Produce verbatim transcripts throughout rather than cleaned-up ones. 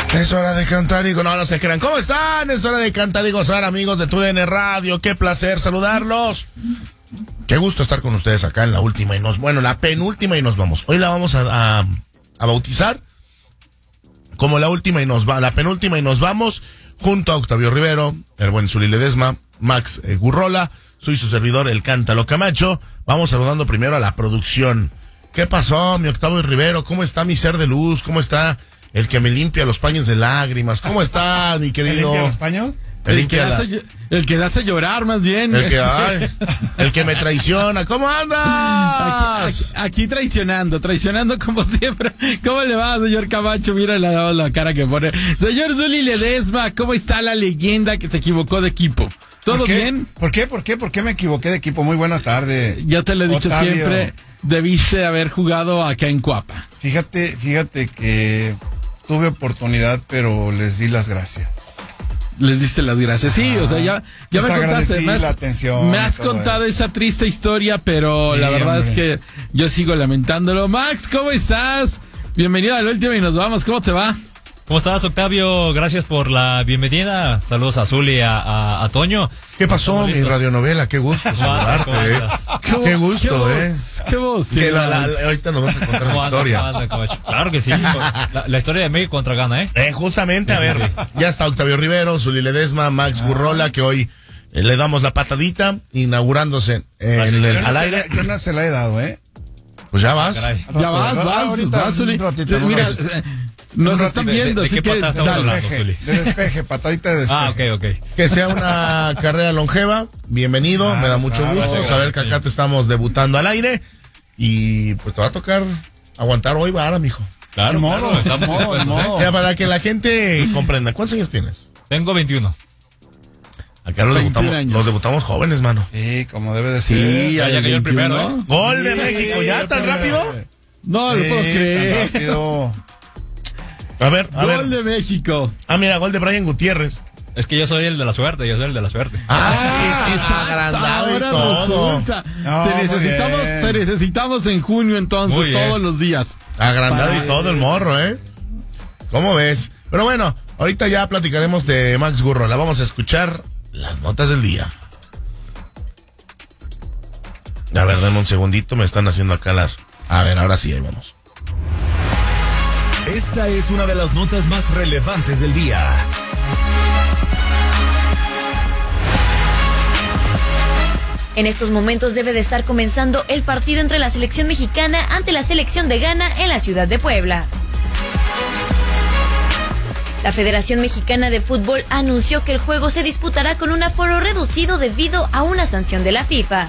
Es hora de cantar y no, no se crean. ¿Cómo están? Es hora de cantar y gozar, amigos de Tu D N Radio. Qué placer saludarlos. Qué gusto estar con ustedes acá en la última y nos, bueno, la penúltima y nos vamos. Hoy la vamos a, a, a bautizar como la última y nos va, la penúltima y nos vamos, junto a Octavio Rivero, el buen Zuli Ledesma, Max eh, Gurrola, soy su servidor, el Cántalo Camacho. Vamos saludando primero a la producción. ¿Qué pasó, mi Octavio Rivero? ¿Cómo está mi ser de luz? ¿Cómo está el que me limpia los paños de lágrimas? ¿Cómo está, mi querido? ¿El limpia los paños? El, el, que la... hace, el que hace llorar, más bien. El que, ay, el que me traiciona. ¿Cómo andas? Aquí, aquí, aquí traicionando, traicionando como siempre. ¿Cómo le va, señor Camacho? Mira la, la cara que pone. Señor Zuli Ledesma, ¿cómo está la leyenda que se equivocó de equipo? ¿Todo ¿Por qué? bien? ¿Por qué? ¿Por qué? ¿Por qué me equivoqué de equipo? Muy buena tarde. Ya te lo he dicho Octavio. siempre, debiste haber jugado acá en Cuapa. Fíjate, fíjate que tuve oportunidad, pero les di las gracias. Les diste las gracias. Sí, o sea, ya, ya Les me contaste. Me has, la atención me has y todo contado eso. esa triste historia, pero Sí, la verdad hombre. es que yo sigo lamentándolo. Max, ¿cómo estás? Bienvenido al último y nos vamos. ¿Cómo te va? ¿Cómo estás, Octavio? Gracias por la bienvenida. Saludos a Zuli y a, a, a Toño. ¿Qué pasó, Estamos mi listos. radionovela? Qué gusto saludarte, ¿Cómo eh. andas? Qué gusto, ¿Qué eh. voz? ¿Qué voz? Que tiene la, la, Max? la- ahorita nos vas a contar ¿Cómo una anda, historia. cómo anda, Camacho? Claro que sí. La, la historia de México contra Ghana, ¿eh? Eh, justamente, a ver, ya está Octavio Rivero, Zuli Ledesma, Max Gurrola, que hoy eh, le damos la patadita, inaugurándose eh, Gracias. en el- Yo no, al se aire. la, yo no se la he dado, ¿eh? Pues ya vas. Caray. Ya vas, Ah, vas, ahorita, vas, Zuli. un ratito, Eh, un Mira, ratito. eh, nos Un están ratito. viendo, ¿De- de así qué que patada estamos dale. hablando? Despeje, Zuli. de despeje, patadita de despeje. Ah, ok, ok. Que sea una carrera longeva, bienvenido, Claro, me da mucho claro. gusto saber que acá te estamos debutando al aire y pues te va a tocar aguantar hoy vara, mijo. Claro, Ni modo, claro, estamos ni modo, dispuestos, ni ¿eh? modo. Ya para que la gente comprenda, ¿cuántos años tienes? Tengo veintiuno. Acá los veintiún debutamos, años. los debutamos jóvenes, mano. Sí, como debe de ser. Sí, Ya, a ya los cayó el primero, veintiuno. ¿eh? Gol de Sí, México, ¿ya tan pero- rápido? No, lo Sí, puedo tan creer. rápido. A ver, a Gol ver. de México. Ah, mira, gol de Brian Gutiérrez. Es que yo soy el de la suerte, yo soy el de la suerte. Ah, Exacto, agrandado y ahora todo. resulta. No, te muy necesitamos, bien. te necesitamos en junio entonces, Muy bien. todos los días. Agrandado y Para- todo el morro, ¿eh? ¿Cómo ves? Pero bueno, ahorita ya platicaremos de Max Gurrola. Vamos a escuchar las notas del día. A ver, dame un segundito, me están haciendo acá las... A ver, ahora sí, ahí vamos. Esta es una de las notas más relevantes del día. En estos momentos debe de estar comenzando el partido entre la selección mexicana ante la selección de Ghana en la ciudad de Puebla. La Federación Mexicana de Fútbol anunció que el juego se disputará con un aforo reducido debido a una sanción de la FIFA.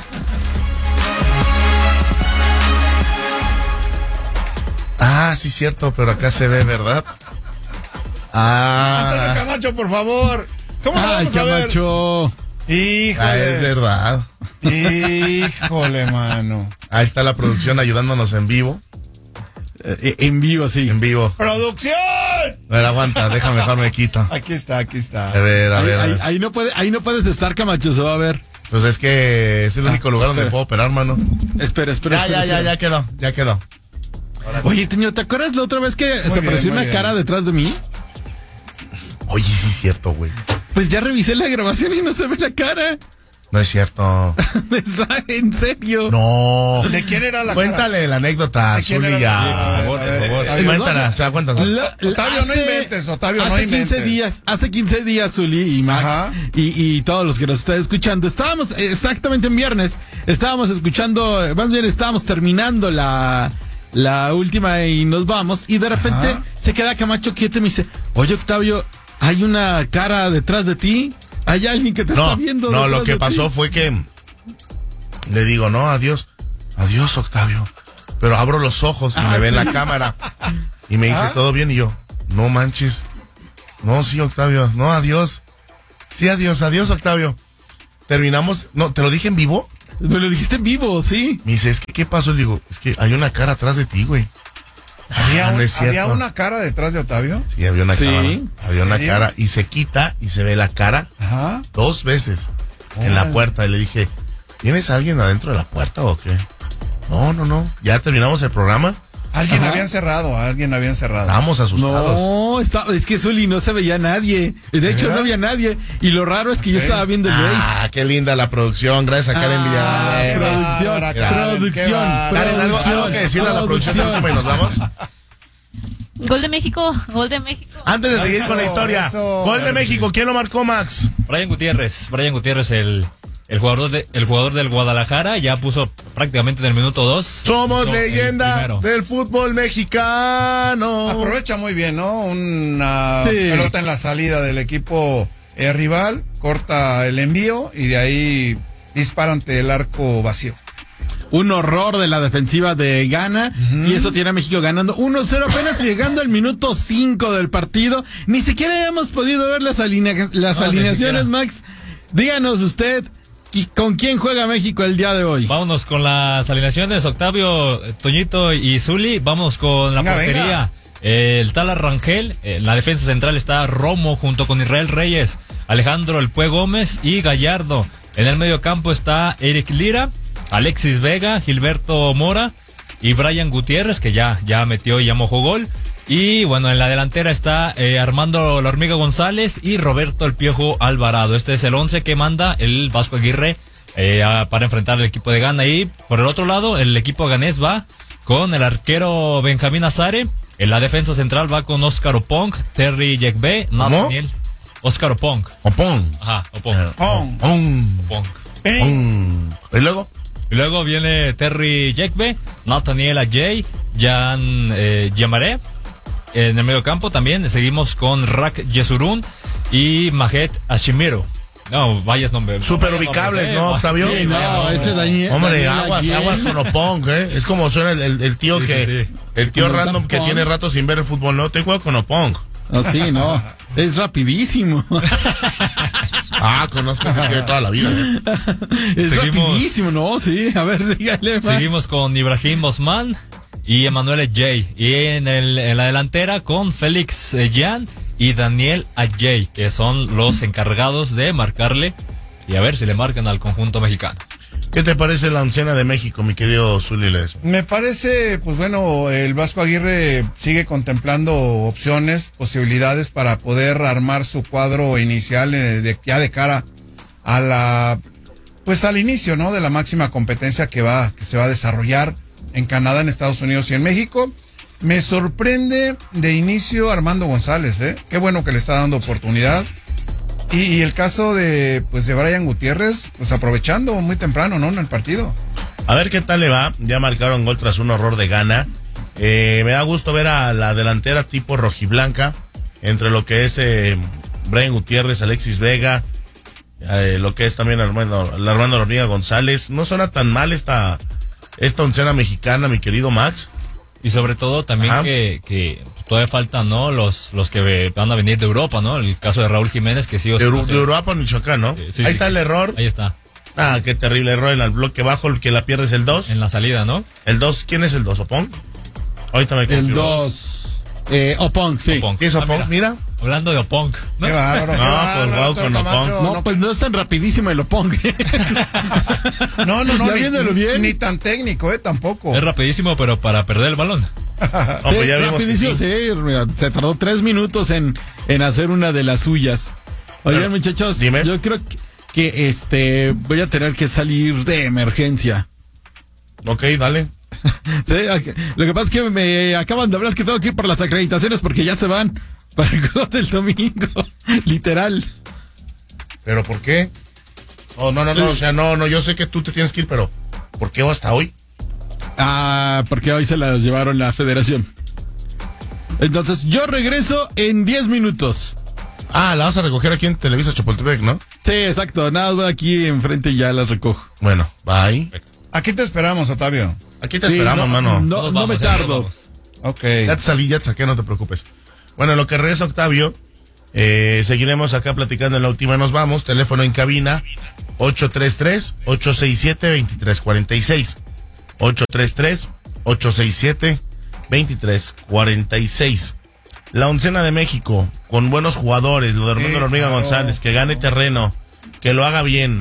Ah, sí, cierto, pero acá se ve, ¿verdad? Antonio Ah, Camacho, por favor. ¿Cómo lo Ay, vamos a ver? Camacho. ah, es Híjole. verdad. Híjole, mano. Ahí está la producción ayudándonos en vivo. Eh, en vivo, sí. En vivo. ¡Producción! A ver, aguanta, déjame mejor me quito. Aquí está, aquí está. A ver, a Ahí, ver, a ahí- ver. ahí no puede, ahí no puedes estar, Camacho, se va a ver. Pues es que es el único lugar donde espera. puedo operar, mano. Espera, espera. Ya, espera, ya, ya, espera. ya quedó, ya quedó. Oye, Teño, ¿te acuerdas la otra vez que se bien, apareció muy una bien. cara detrás de mí? Oye, sí es cierto, güey. Pues ya revisé la grabación y no se ve la cara. No es cierto. ¿En serio? No. ¿De quién era la Cuéntale la anécdota, ¿De quién Zuli, era ya. la- Por favor, A ver, por favor. a ver, Cuéntala, o sea, cuéntala. La- la- Octavio, no inventes, Octavio, no hace quince inventes. días, hace quince días, Zuli y Max, Ajá. y, y todos los que nos están escuchando, estábamos exactamente en viernes, estábamos escuchando, eh, más bien estábamos terminando la, la última y nos vamos, y de repente Ajá. se queda Camacho quieto y me dice, oye, Octavio, hay una cara detrás de ti, hay alguien que te No, está viendo. no, detrás lo que de pasó ti". fue que le digo, no, adiós, adiós, Octavio. Pero abro los ojos y Ah, me ve en sí. la cámara y me dice, ¿Ah? ¿todo bien? Y yo, no manches. No, sí, Octavio, no, adiós. Sí, adiós, adiós, Octavio. Terminamos, no, ¿te lo dije en vivo? Me lo dijiste en vivo, sí. Me dice, es que, ¿qué pasó? Le digo, es que hay una cara atrás de ti, güey. ¿Había, Ah, un- no es cierto. ¿Había una cara detrás de Octavio? Sí, había una Sí. cámara. Había una ¿Serio? cara y se quita y se ve la cara Ajá. dos veces en la Órale. puerta. Y le dije, ¿tienes a alguien adentro de la puerta o qué? No, no, no. Ya terminamos el programa Alguien Ajá. había encerrado, alguien había encerrado. Estábamos asustados. No, está, es que Zuli no se veía nadie. De hecho, ¿Verdad? no había nadie. Y lo raro es que yo Ok. estaba viendo el race. Ah, qué linda la producción. Gracias a Karen Ah, Villarreal. producción, bárbara, Karen, producción, qué bárbara. Karen, ¿algo, producción, algo que decirle a la producción producción. última y nos vamos? Gol de México, gol de México. Antes de seguir Eso, con la historia, eso. gol de México, ¿quién lo marcó, Max? Brian Gutiérrez, Brian Gutiérrez, el, el jugador de, el jugador del Guadalajara, ya puso prácticamente en el minuto dos. Somos puso el leyenda primero. del fútbol mexicano. Aprovecha muy bien, ¿no? Una Sí. pelota en la salida del equipo eh, rival, corta el envío y de ahí dispara ante el arco vacío. Un horror de la defensiva de Ghana. Y eso tiene a México ganando uno cero apenas llegando al minuto cinco del partido. Ni siquiera hemos podido ver las, alinea- las No, ni alineaciones, siquiera. Max. Díganos usted, ¿qui- ¿con quién juega México el día de hoy? Vámonos con las alineaciones, Octavio, Toñito y Zuli. Vamos con la Venga, portería. venga. Eh, el tal Arrangel. En la defensa central está Romo junto con Israel Reyes, Alejandro El Pue Gómez y Gallardo. En el medio campo está Eric Lira, Alexis Vega, Gilberto Mora y Brian Gutiérrez, que ya, ya metió y ya mojó gol. Y bueno, en la delantera está eh, Armando La Hormiga González y Roberto El Piojo Alvarado. Este es el once que manda el Vasco Aguirre eh, a- para enfrentar al equipo de Ghana. Y por el otro lado, el equipo ganés va con el arquero Benjamín Azare. En la defensa central va con Óscar Opong, Terry Yekbe, Nathaniel. Óscar Opong. Opón. Ajá, Opong. Pong. Opón. Opong. Opón. ¿Y luego? Y luego viene Terry Yekbe, Nathaniel Ajay, Jan eh, Yamaré. En el medio campo también seguimos con Rak Yesurun y Majet Hashimiro. No, vayas nombres. Súper ubicables, ¿no, Octavio? Sí, no, ese es Daniel. Hombre, Daniel aguas, Aguirre. aguas con Opong, ¿eh? Es como suena el, el- el tío Sí, que, sí, sí. el tío Como random que Opong. tiene rato sin ver el fútbol, ¿no? Te juego con Opong. No, sí, no. Es rapidísimo. Ah, conozco ese tío de toda la vida, ¿eh? Es Seguimos. rapidísimo, ¿no? Sí, a ver, sígale, Max. Seguimos con Ibrahim Osman y Emanuel Ajay. Y en, el, en la delantera con Félix eh, Jan y Daniel Ajay, que son los encargados de marcarle y a ver si le marcan al conjunto mexicano. ¿Qué te parece la oncena de México, mi querido Zuli Ledesma? Me parece, pues bueno, el Vasco Aguirre sigue contemplando opciones, posibilidades para poder armar su cuadro inicial eh, de, ya de cara a la, pues al inicio, ¿no? De la máxima competencia que va, que se va a desarrollar en Canadá, en Estados Unidos y en México. Me sorprende de inicio Armando González, ¿eh? Qué bueno que le está dando oportunidad. Y, y el caso de, pues de Brian Gutiérrez, pues aprovechando muy temprano, ¿no? En el partido. A ver qué tal le va. Ya marcaron gol tras un horror de Ghana. Eh, me da gusto ver a la delantera tipo rojiblanca, entre lo que es eh, Brian Gutiérrez, Alexis Vega, eh, lo que es también Armando, la Armando La Hormiga González. No suena tan mal esta, esta oncena mexicana, mi querido Max. Y sobre todo también Ajá. que, que todavía faltan, ¿no? Los, los que van a venir de Europa, ¿no? El caso de Raúl Jiménez, que sí o sí. De, no Uru- sé. de Uruapa, Michoacán, ¿no? Sí, sí, Ahí sí, está que- el error. Ahí está. Ah, qué terrible error en el bloque bajo, el que la pierdes el dos. En la salida, ¿no? El dos, ¿quién es el dos? ¿Opong? Ahorita me El confirmo. dos. Eh, Opong, sí. Opong. ¿Qué es Ah, Opong? Mira. Hablando de Opong. ¿no? Qué bárbaro, qué No, bárbaro, pues, wow, doctor con Camacho. Opong. No, pues no es tan rapidísimo el Opong. No, no, no, Ya ni, viéndolo bien. ni tan técnico, eh, tampoco. Es rapidísimo, pero para perder el balón. No, pues ya Sí, vimos que rapidísimo, sí. sí, mira, se tardó tres minutos en, en hacer una de las suyas. Oigan, Bueno, muchachos, dime. yo creo que, que, este voy a tener que salir de emergencia. Ok, dale. Sí, ac- lo que pasa es que me acaban de hablar que tengo que ir por las acreditaciones porque ya se van para el juego del domingo. Literal. ¿Pero por qué? Oh, no, no, no, o sea, no, no, yo sé que tú te tienes que ir, pero ¿por qué hasta hoy? Ah, porque hoy se las llevaron la federación. Entonces, yo regreso en diez minutos. Ah, la vas a recoger aquí en Televisa Chapultepec, ¿no? Sí, exacto. Nada, voy aquí enfrente y ya las recojo. Bueno, bye. Aquí te esperamos, Otavio. Aquí te Sí, esperamos, no, mano. No, Todos no me vamos, eh, todos tardo. vamos. Ok. Ya te salí, ya te saqué, no te preocupes. Bueno, en lo que regresa Octavio, eh, seguiremos acá platicando en la última. Nos vamos. Teléfono en cabina ocho tres tres, ocho seis siete, dos tres cuatro seis. ocho tres tres, ocho seis siete, dos tres cuatro seis. La oncena de México, con buenos jugadores, lo de Armando Sí, La Hormiga claro. González, que gane terreno, que lo haga bien.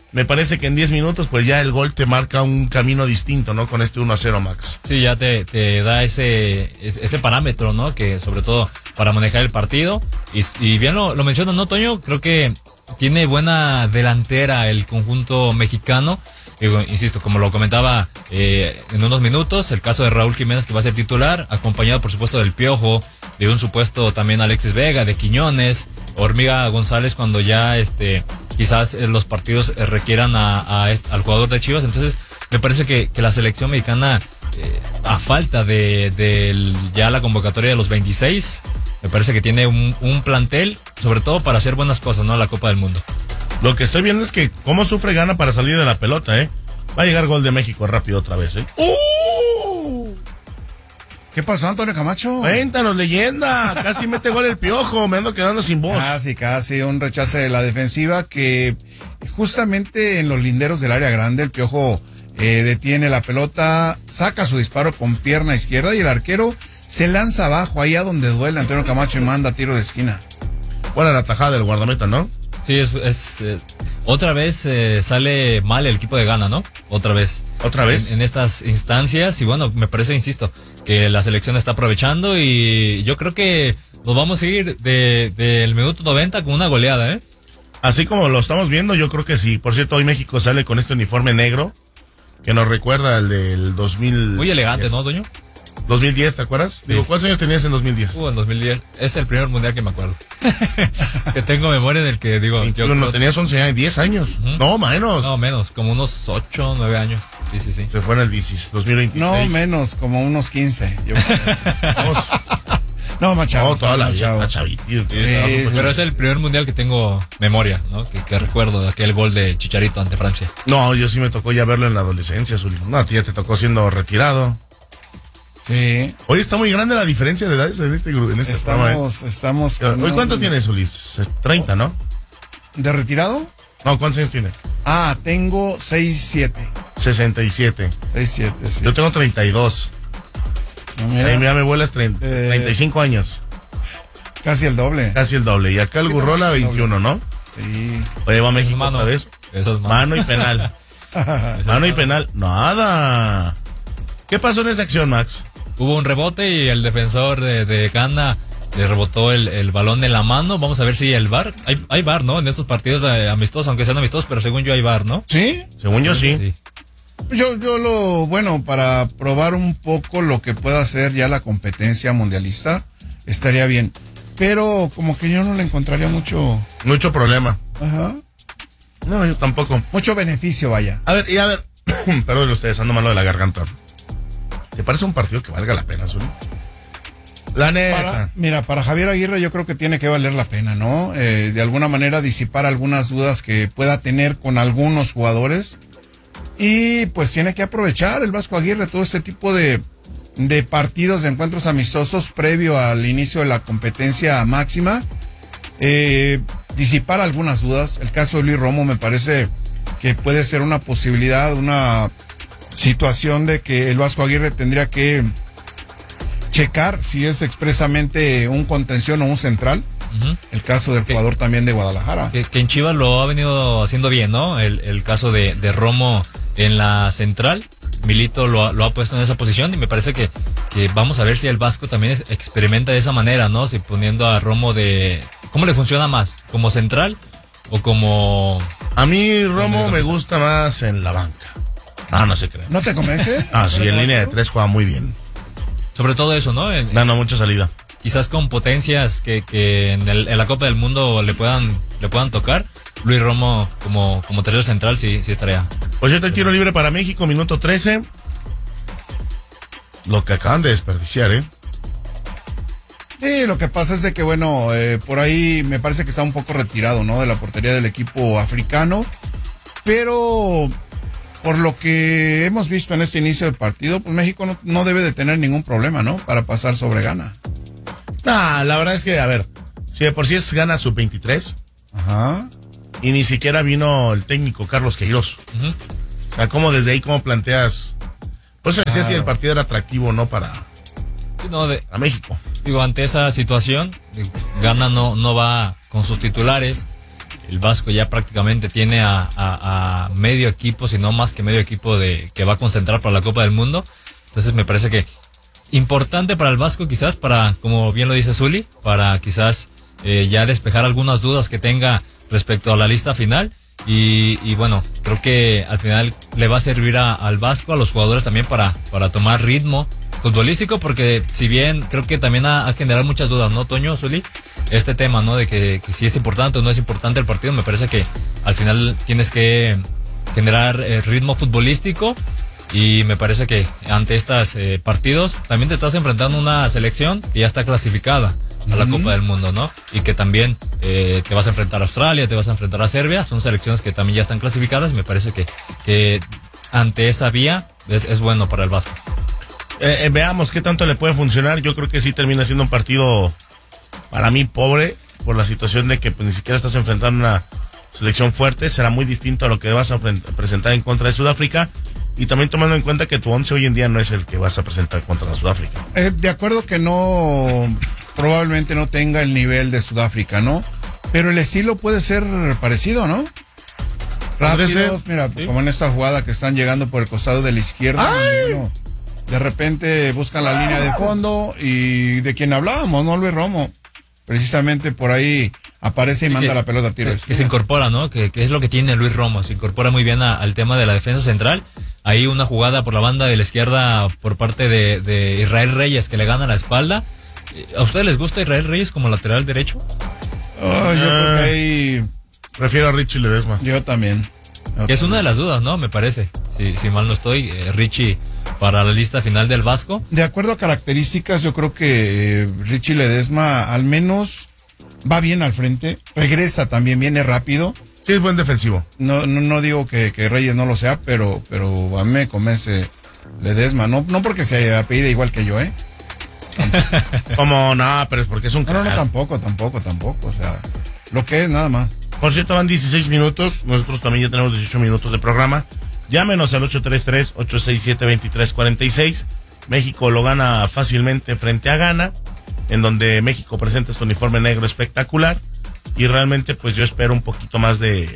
me parece que en diez minutos pues ya el gol te marca un camino distinto, ¿no? Con este uno a cero, Max. Sí, ya te, te da ese, ese parámetro, ¿no? Que sobre todo para manejar el partido. Y, y bien lo, lo mencionas, ¿no, Toño? Creo que tiene buena delantera el conjunto mexicano. Digo, insisto, como lo comentaba eh, en unos minutos, el caso de Raúl Jiménez, que va a ser titular, acompañado por supuesto del Piojo, de un supuesto también Alexis Vega, de Quiñones, Hormiga González cuando ya este quizás eh, los partidos eh, requieran a, a, al jugador de Chivas. Entonces me parece que, que la selección mexicana, eh, a falta de, de ya la convocatoria de los veintiséis, me parece que tiene un, un plantel, sobre todo para hacer buenas cosas, ¿no? A la Copa del Mundo. Lo que estoy viendo es que cómo sufre Gana para salir de la pelota, ¿eh? Va a llegar gol de México rápido otra vez, ¿eh? ¡Uh! ¿Qué pasó, Antonio Camacho? Cuéntanos, leyenda. Casi mete gol el Piojo. Me ando quedando sin voz. Casi, casi. Un rechace de la defensiva que justamente en los linderos del área grande el Piojo eh, detiene la pelota, saca su disparo con pierna izquierda y el arquero se lanza abajo, ahí a donde duele Antonio Camacho y manda tiro de esquina. Buena la tajada del guardameta, ¿no? Sí, es, es eh, otra vez eh, sale mal el equipo de Ghana, ¿no? Otra vez. ¿Otra vez? En, en estas instancias y bueno, me parece, insisto, que la selección está aprovechando y yo creo que nos vamos a ir de, del minuto noventa con una goleada, ¿eh? Así como lo estamos viendo, yo creo que sí. Por cierto, hoy México sale con este uniforme negro que nos recuerda al del dos mil diez. Muy elegante, ¿no, Doño? dos mil diez, ¿te acuerdas? Sí. Digo, ¿cuántos años tenías en dos mil diez? Uh, en dos mil diez. Es el primer mundial que me acuerdo. Que tengo memoria en el que digo... veintiuno, yo, no, tenías once años, diez años. Uh-huh. No, menos. No, menos, como unos ocho, nueve años. Sí, sí, sí. Se fue en el dos mil veintiséis. No, menos, como unos quince. Yo... Vamos. No, machado. No, toda la vida, chavo. machavito. Sí, sí, pero es el primer mundial que tengo memoria, ¿no? Que, que recuerdo de aquel gol de Chicharito ante Francia. No, yo sí me tocó ya verlo en la adolescencia, Zuli. No, a ti ya te tocó siendo retirado. Sí. Hoy está muy grande la diferencia de edades en este grupo. En este programa, Estamos, estamos. ¿eh? Hoy, ¿cuántos tienes, Zuli? treinta, ¿no? ¿De retirado? No, ¿cuántos años tiene? Ah, tengo seis siete. sesenta y siete. seis siete, sí. Yo tengo treinta y dos. No, mira, Ahí mira, mi abuela es treinta, Eh. treinta y cinco años. casi el doble. Casi el doble. Y acá el Poquito Gurrola, más el veintiuno, ¿no? Sí. Oye, va México mano. otra vez. Esas manos. Mano y penal. Mano y penal. Nada. ¿Qué pasó en esa acción, Max? Hubo un rebote y el defensor de, de Ghana le rebotó el, el balón en la mano. Vamos a ver si el V A R. Hay, hay V A R, ¿no? En estos partidos eh, amistosos, aunque sean amistosos, pero según yo hay V A R, ¿no? ¿Sí? Según yo, sí. Sí. Yo, yo lo, bueno, para probar un poco lo que pueda hacer ya la competencia mundialista, estaría bien. Pero como que yo no le encontraría mucho, Mucho problema. ajá, No, yo tampoco. mucho beneficio, vaya. A ver, y a ver. Perdón ustedes, ando malo de la garganta. ¿Te parece un partido que valga la pena, Zuli? La neta. Para, mira, para Javier Aguirre yo creo que tiene que valer la pena, ¿no? Eh, de alguna manera disipar algunas dudas que pueda tener con algunos jugadores. Y pues tiene que aprovechar el Vasco Aguirre todo este tipo de, de partidos, de encuentros amistosos previo al inicio de la competencia máxima. Eh, disipar algunas dudas. El caso de Luis Romo me parece que puede ser una posibilidad, una situación de que el Vasco Aguirre tendría que checar si es expresamente un contención o un central. Uh-huh. El caso del Okay. jugador también de Guadalajara. Que, que en Chivas lo ha venido haciendo bien, ¿no? El, el caso de, de Romo en la central. Milito lo, ha- lo ha puesto en esa posición y me parece que, que vamos a ver si el Vasco también es- experimenta de esa manera, ¿no? Si poniendo a Romo de... ¿Cómo le funciona más? ¿Como central o como...? A mí Romo me gusta más en la banca. No, no se cree. ¿No te convence? Ah, sí, en línea de tres juega muy bien. Sobre todo eso, ¿no? En- Dando mucha salida. quizás con potencias que, que en, el- en la Copa del Mundo le puedan le puedan tocar. Luis Romo como, como tercer central sí, sí estaría. Pues yo te tiro libre para México, minuto trece. Lo que acaban de desperdiciar, ¿eh? Sí, lo que pasa es de que, bueno, eh, por ahí me parece que está un poco retirado, ¿no? De la portería del equipo africano. Pero por lo que hemos visto en este inicio del partido, pues México no, no debe de tener ningún problema, ¿no? Para pasar sobre Ghana. Nah, la verdad es que, a ver, si de por sí es gana sub veintitrés Ajá. y ni siquiera vino el técnico Carlos Queiroz. Ujú. O sea, ¿cómo desde ahí, cómo planteas? Pues decía Claro. si el partido era atractivo o no para, Sí, no, de, para México. digo, ante esa situación, digo, Ghana no, no va con sus titulares. el Vasco ya prácticamente tiene a, a, a medio equipo, si no más que medio equipo de que va a concentrar para la Copa del Mundo. Entonces me parece que importante para el Vasco quizás, para, como bien lo dice Zuli, para quizás eh, ya despejar algunas dudas que tenga respecto a la lista final. Y, y bueno, creo que al final le va a servir a, al Vasco, a los jugadores también para, para tomar ritmo futbolístico, porque si bien creo que también ha, ha generado muchas dudas, ¿no, Toño, Zuli? Este tema, ¿no? De que, que si es importante o no es importante el partido, me parece que al final tienes que generar eh, ritmo futbolístico, y me parece que ante estos eh, partidos también te estás enfrentando a una selección que ya está clasificada a la Copa del Mundo, ¿no? Y que también eh, te vas a enfrentar a Australia, te vas a enfrentar a Serbia, son selecciones que también ya están clasificadas, y me parece que, que ante esa vía es, es bueno para el Vasco. Eh, eh, veamos qué tanto le puede funcionar. Yo creo que sí termina siendo un partido para mí pobre, por la situación de que pues, ni siquiera estás enfrentando una selección fuerte. Será muy distinto a lo que vas a pre- presentar en contra de Sudáfrica, y también tomando en cuenta que tu once hoy en día no es el que vas a presentar contra Sudáfrica. Eh, de acuerdo que no, probablemente no tenga el nivel de Sudáfrica, ¿no? Pero el estilo puede ser parecido, ¿no? Rápidos, mira, ¿sí? Como en esta jugada que están llegando por el costado de la izquierda. Bueno, de repente buscan la línea de fondo, y de quien hablábamos, ¿no? Luis Romo. Precisamente por ahí aparece y manda que, la pelota a tiro. Que, que se incorpora, ¿no? Que, que es lo que tiene Luis Romo, se incorpora muy bien a, al tema de la defensa central. Ahí una jugada por la banda de la izquierda por parte de, de Israel Reyes, que le gana la espalda. ¿A ustedes les gusta Israel Reyes como lateral derecho? Oh, yo creo que ahí... Prefiero a Richie Ledesma. Yo también. Yo Que es también. una de las dudas, ¿no? Me parece. Si, si mal no estoy, eh, Richie para la lista final del Vasco. De acuerdo a características, yo creo que eh, Richie Ledesma al menos va bien al frente, regresa también, viene rápido. Sí, es buen defensivo. No, no, no digo que, que Reyes no lo sea, pero, pero a mí me convence Ledesma, no, no porque se apellida igual que yo, ¿eh? Como, no, pero es porque es un No, no, no, crack. tampoco, tampoco, tampoco, o sea, lo que es nada más. Por cierto, van dieciséis minutos. Nosotros también ya tenemos dieciocho minutos de programa. Llámenos al ocho tres tres, ocho seis siete, dos tres cuatro seis. México lo gana fácilmente frente a Ghana, en donde México presenta este uniforme negro espectacular. Y realmente, pues yo espero un poquito más de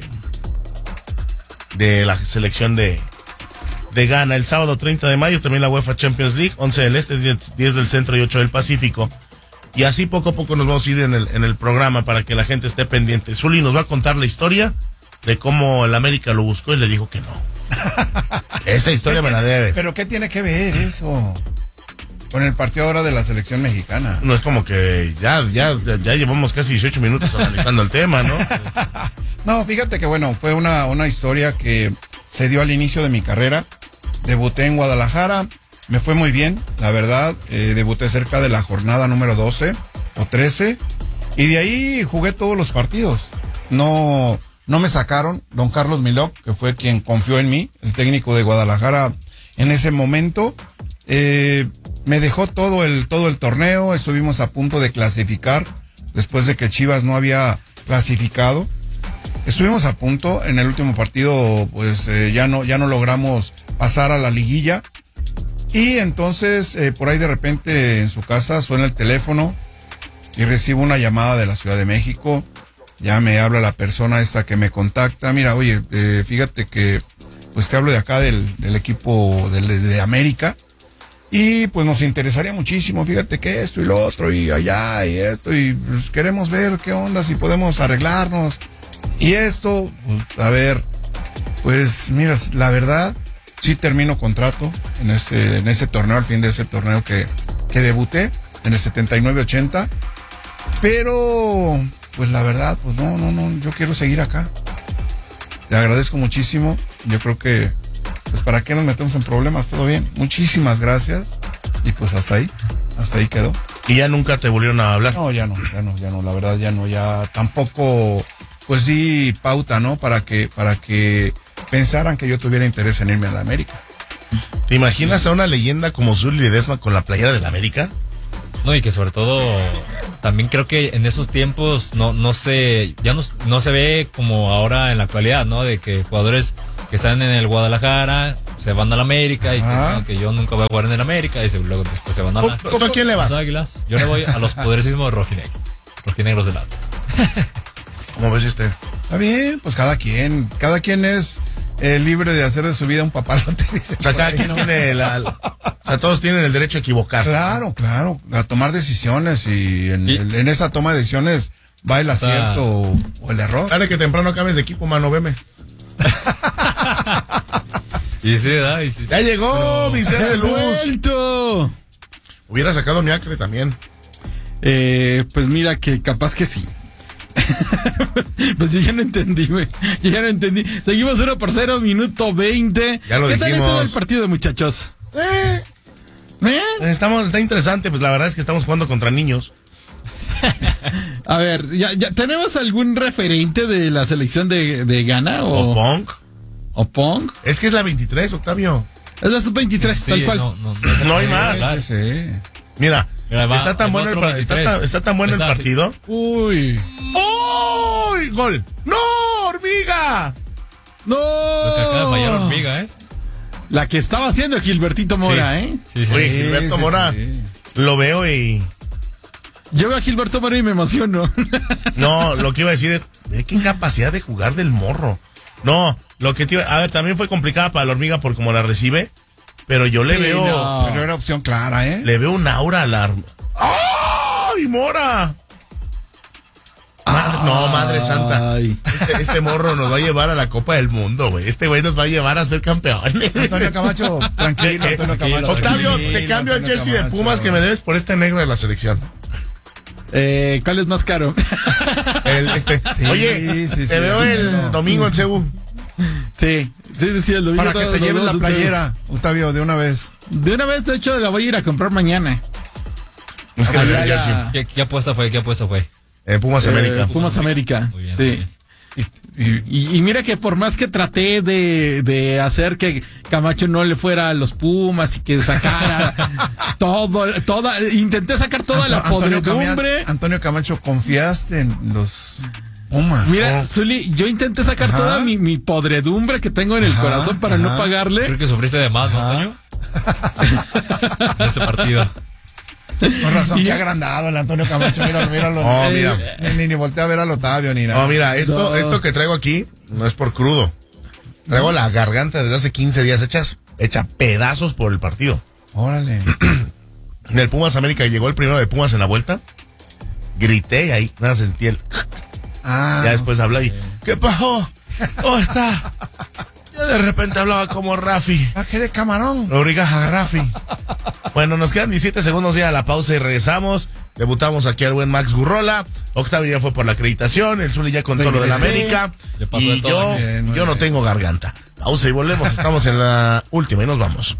de la selección de, de Ghana. El sábado treinta de mayo también la UEFA Champions League, once del Este, diez del Centro y ocho del Pacífico. Y así poco a poco nos vamos a ir en el, en el programa para que la gente esté pendiente. Zuli nos va a contar la historia de cómo el América lo buscó y le dijo que no. Esa historia me la debe. Pero ¿qué tiene que ver eso con el partido ahora de la selección mexicana? No es como que ya, ya, ya, ya llevamos casi dieciocho minutos analizando el tema, ¿no? No, fíjate que bueno, fue una, una historia que se dio al inicio de mi carrera. Debuté en Guadalajara, me fue muy bien, la verdad. Eh, debuté cerca de la jornada número doce o trece, y de ahí jugué todos los partidos. No, no me sacaron. Don Carlos Milok, que fue quien confió en mí, el técnico de Guadalajara en ese momento, eh, me dejó todo el, todo el torneo. Estuvimos a punto de clasificar después de que Chivas no había clasificado. Estuvimos a punto, en el último partido pues eh, ya no ya no logramos pasar a la liguilla, y entonces eh, por ahí de repente en su casa suena el teléfono y recibo una llamada de la Ciudad de México. Ya me habla la persona esta que me contacta. Mira, oye, eh, fíjate que pues te hablo de acá del, del equipo de, de América, y pues nos interesaría muchísimo, fíjate que esto y lo otro y allá y esto, y pues queremos ver qué onda, si podemos arreglarnos. Y esto, pues, a ver, pues mira, la verdad, sí termino contrato en ese, en ese torneo, al fin de ese torneo que, que debuté, en el setenta y nueve ochenta, pero, pues la verdad, pues no, no, no, yo quiero seguir acá. Te agradezco muchísimo, yo creo que, pues para qué nos metemos en problemas, todo bien, muchísimas gracias, y pues hasta ahí, hasta ahí quedó. Y ya nunca te volvieron a hablar. No, ya no, ya no, ya no, la verdad ya no, ya tampoco, pues sí, pauta, ¿no? Para que, para que pensaran que yo tuviera interés en irme a la América. ¿Te imaginas a una leyenda como Zuli Ledesma con la playera de la América? No, y que sobre todo, también creo que en esos tiempos no, no se, ya no, no se ve como ahora en la actualidad, ¿no? De que jugadores que están en el Guadalajara se van a la América, y que, no, que yo nunca voy a jugar en el América, y se, luego después se van a la... ¿Tú a quién le vas? Las Águilas. Yo le voy a los poderísimos rojinegros, rojinegros del lado. ¿Cómo ves este? Está bien, pues cada quien, cada quien es eh, libre de hacer de su vida un papalote. Dice O sea, cada por ahí, quien ¿no? tiene la, o sea, todos tienen el derecho a equivocarse. Claro, claro, a tomar decisiones y en, Y- el- en esa toma de decisiones va el acierto o, o el error. Tarde que temprano cambies de equipo, mano, veme. Y sí, ¿verdad? Y sí, sí. Ya llegó mi ser de luz. ¡Vuelto! Hubiera sacado mi acre también. Eh, pues mira que capaz que sí. Pues yo ya no entendí, güey. Yo ya no entendí. Seguimos uno por cero, minuto veinte. Ya lo ¿Qué tal dijimos. estuvo el partido, muchachos? Eh, ¿Eh? estamos, está interesante, pues la verdad es que estamos jugando contra niños. A ver, ¿ya, ya tenemos algún referente de la selección de, de Ghana? O ¿O, Pong. o Pong? Es que es la veintitrés, Octavio. Es la sub veintitrés, Sí, tal cual. No, no, no, No hay más. Sí, sí. Mira, Mira, va, está tan el bueno el, otro par- está, veintitrés. tan, está tan bueno el Está- partido. Uy, ¡Oh! ¡Gol! ¡No! ¡Hormiga! ¡No! Lo que acaba de fallar hormiga, ¿eh? La que estaba haciendo Gilbertito Mora, Sí. ¿eh? Sí, sí. Oye, Sí, Gilberto sí, Mora, sí. lo veo y... Yo veo a Gilberto Mora y me emociono. No, lo que iba a decir es, ve qué capacidad de jugar del morro. No, lo que te iba... A ver, también fue complicada para la hormiga por cómo la recibe, pero yo le Sí, veo... no. pero era opción clara, ¿eh? Le veo un aura a la... horm- ¡Ay, Mora! Madre- no, Madre Santa. Ay. Este, este morro nos va a llevar a la Copa del Mundo, güey. Este güey nos va a llevar a ser campeones. Antonio Camacho, tranquilo, Eh, Antonio Camacho. Octavio, tranquilo, te cambio el Antonio jersey de Camacho. Pumas que me debes por este negro de la selección. Eh, ¿Cuál es más caro? El, este. Sí, Oye, sí, te sí, veo el no. domingo en Cebu. Sí, sí, sí, sí, el domingo Para que todos te nos lleves la vamos a hacer- playera, Octavio, de una vez. De una vez, de hecho, la voy a ir a comprar mañana. Es que me dio el Allá jersey. la- ¿Qué, ¿Qué apuesta fue? ¿Qué apuesta fue? Eh, Pumas Eh, América. Pumas América. Muy bien, Sí. muy bien. Y, y- Y, y mira que por más que traté de, de hacer que Camacho no le fuera a los Pumas y que sacara todo, toda, intenté sacar toda la Antonio podredumbre. Camia- Antonio Camacho, ¿confiaste en los Pumas? Mira, Oh. Zuli, yo intenté sacar Ajá. toda mi, mi podredumbre que tengo en el Ajá, corazón para no ajá. Creo pagarle. que sufriste de más, ¿no, Antonio? En ese partido. Con razón, Y- qué agrandado el Antonio Camacho, míralo, míralo. Oh, Eh, mira. Ni, ni, ni voltea a ver al Otavio, ni nada. No, mira, esto, No. esto que traigo aquí no es por crudo. Traigo la garganta desde hace quince días hechas, hecha pedazos por el partido. Órale. En el Pumas América llegó el primero de Pumas en la vuelta. Grité y ahí nada sentí el... Ah, Ya después hablé y... ¿Qué pasó? ¿Cómo está? Ya de repente hablaba como Rafi. ah, que eres camarón. Lo obligas a Rafi. Bueno, nos quedan diecisiete segundos ya a la pausa y regresamos. Debutamos aquí al buen Max Gurrola. Octavio ya fue por la acreditación. El Zuli ya contó lo de la Regresé. América. Le pasó Y de todo. yo, Bien, muy yo no bien. tengo garganta. Pausa y volvemos. Estamos en la última y nos vamos.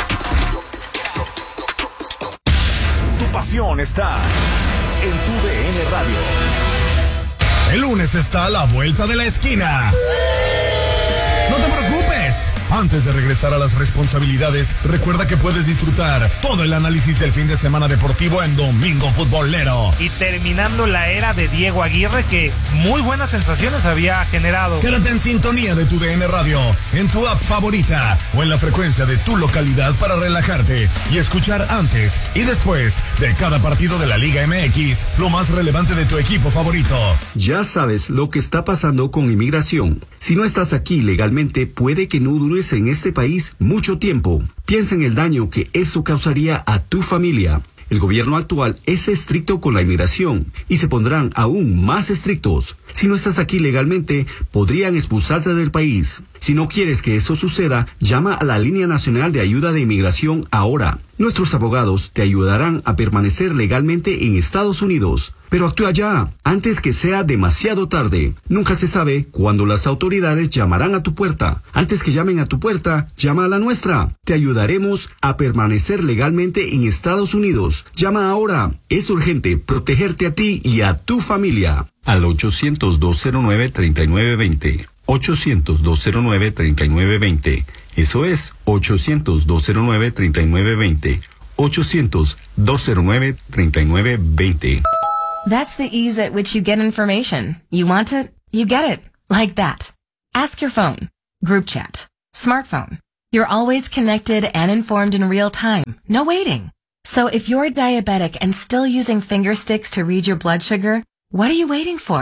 Tu pasión está en tu D N Radio. El lunes está a la vuelta de la esquina. No te preocupes. Antes de regresar a las responsabilidades, recuerda que puedes disfrutar todo el análisis del fin de semana deportivo en Domingo Futbolero. Y terminando la era de Diego Aguirre, que muy buenas sensaciones había generado. Quédate en sintonía de tu D N Radio, en tu app favorita o en la frecuencia de tu localidad para relajarte y escuchar antes y después de cada partido de la Liga M X lo más relevante de tu equipo favorito. Ya sabes lo que está pasando con inmigración. Si no estás aquí legalmente, puede que no dures en este país mucho tiempo. Piensa en el daño que eso causaría a tu familia. El gobierno actual es estricto con la inmigración y se pondrán aún más estrictos. Si no estás aquí legalmente, podrían expulsarte del país. Si no quieres que eso suceda, llama a la Línea Nacional de Ayuda de Inmigración ahora. Nuestros abogados te ayudarán a permanecer legalmente en Estados Unidos. Pero actúa ya, antes que sea demasiado tarde. Nunca se sabe cuándo las autoridades llamarán a tu puerta. Antes que llamen a tu puerta, llama a la nuestra. Te ayudaremos a permanecer legalmente en Estados Unidos. Llama ahora. Es urgente protegerte a ti y a tu familia. Al ochocientos, dos cero nueve, treinta y nueve veinte. ochocientos, dos cero nueve, treinta y nueve veinte. Eso es ochocientos, dos cero nueve, treinta y nueve veinte. ochocientos, dos cero nueve, treinta y nueve veinte. That's the ease at which you get information. You want it, you get it. Like that. Ask your phone. Group chat. Smartphone. You're always connected and informed in real time. No waiting. So if you're diabetic and still using finger sticks to read your blood sugar, what are you waiting for?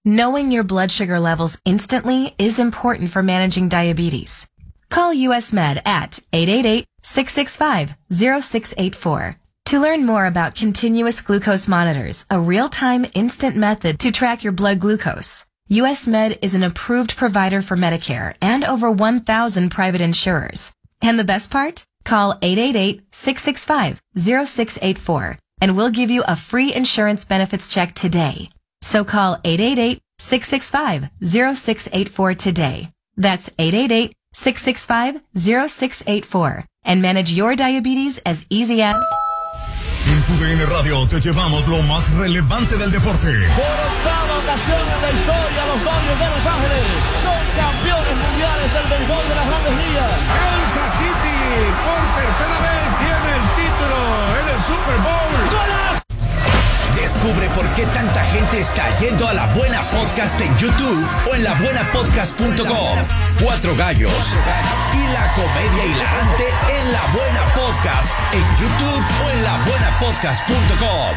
Knowing your blood sugar levels instantly is important for managing diabetes. Call U S Med at eight eight eight, six six five, zero six eight four. To learn more about continuous glucose monitors, a real-time instant method to track your blood glucose, U S Med is an approved provider for Medicare and over one thousand private insurers. And the best part? Call eight eight eight, six six five, zero six eight four and we'll give you a free insurance benefits check today. So call eight eight eight, six six five, zero six eight four today. That's eight eight eight, six six five, zero six eight four and manage your diabetes as easy as... En tu D N Radio te llevamos lo más relevante del deporte. Por octava ocasión en la historia, los Dodgers de Los Ángeles son campeones mundiales del béisbol de las Grandes Ligas. Kansas City por tercera vez tiene el título en el Super Bowl. ¡Golazo! Descubre por qué tanta gente está yendo a La Buena Podcast en YouTube o en la buena podcast punto com. Cuatro gallos y la comedia hilarante en La Buena Podcast en YouTube o en la buena podcast punto com.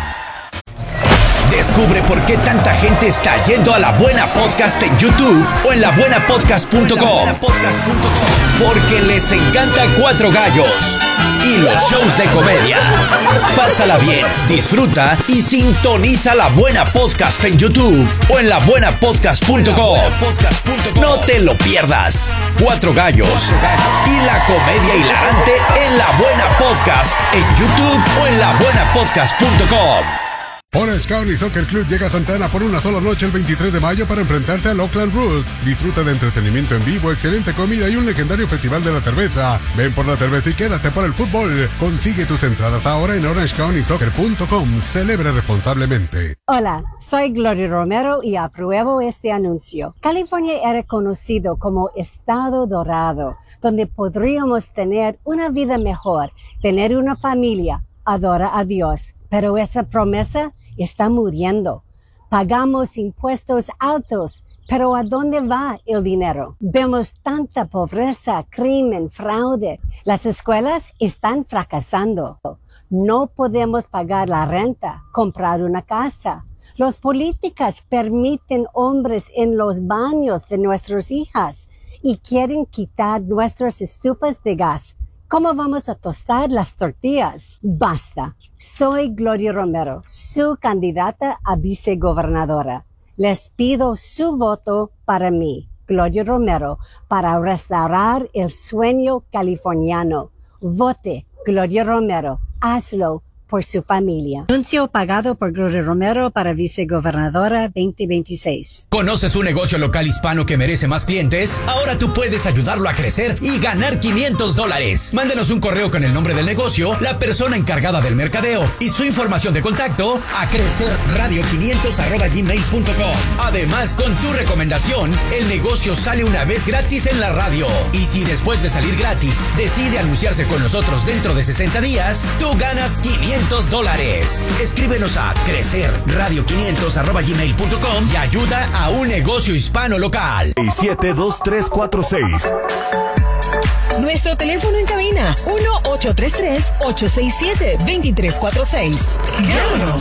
Descubre por qué tanta gente está yendo a La Buena Podcast en YouTube o en la buena podcast punto com. Porque les encanta Cuatro Gallos y los shows de comedia. Pásala bien, disfruta y sintoniza La Buena Podcast en YouTube o en la buena podcast punto com. No te lo pierdas. Cuatro Gallos y la comedia hilarante en La Buena Podcast en YouTube o en la buena podcast punto com. Orange County Soccer Club llega a Santa Ana por una sola noche el veintitrés de mayo para enfrentarte al Oakland Roots. Disfruta de entretenimiento en vivo, excelente comida y un legendario festival de la cerveza. Ven por la cerveza y quédate por el fútbol. Consigue tus entradas ahora en orange county soccer punto com. Celebra responsablemente. Hola, soy Gloria Romero y apruebo este anuncio. California era conocido como Estado Dorado, donde podríamos tener una vida mejor, tener una familia, adorar a Dios. Pero esa promesa está muriendo. Pagamos impuestos altos, pero ¿a dónde va el dinero? Vemos tanta pobreza, crimen, fraude. Las escuelas están fracasando. No podemos pagar la renta, comprar una casa. Los políticos permiten hombres en los baños de nuestras hijas y quieren quitar nuestras estufas de gas. ¿Cómo vamos a tostar las tortillas? Basta. Soy Gloria Romero, su candidata a vicegobernadora. Les pido su voto para mí, Gloria Romero, para restaurar el sueño californiano. Vote, Gloria Romero. Hazlo por su familia. Anuncio pagado por Gloria Romero para vicegobernadora veinte veintiséis. ¿Conoces un negocio local hispano que merece más clientes? Ahora tú puedes ayudarlo a crecer y ganar quinientos dólares. Mándenos un correo con el nombre del negocio, la persona encargada del mercadeo y su información de contacto a crecerradio quinientos arroba gmail punto com. Además, con tu recomendación, el negocio sale una vez gratis en la radio. Y si después de salir gratis decide anunciarse con nosotros dentro de sesenta días, tú ganas quinientos dólares. Escríbenos a crecerradio quinientos arroba gmail punto com y ayuda a un negocio hispano local. siete dos tres cuatro seis. Nuestro teléfono en cabina uno ocho tres tres, ocho seis siete, dos tres cuatro seis. Llámanos.